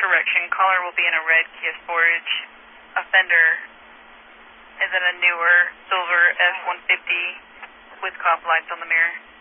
correction. Caller will be in a red Kia Sportage. Offender is in a newer silver F-150 with cop lights on the mirror.